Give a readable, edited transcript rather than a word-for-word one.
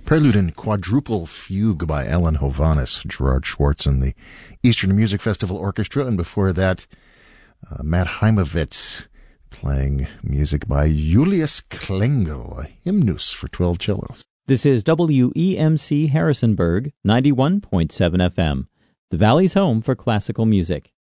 Prelude and Quadruple Fugue by Alan Hovhaness, Gerard Schwartz and the Eastern Music Festival Orchestra. And before that, Matt Heimovitz playing music by Julius Klengel, a hymnus for 12 cellos. This is WEMC Harrisonburg, 91.7 FM, the Valley's home for classical music.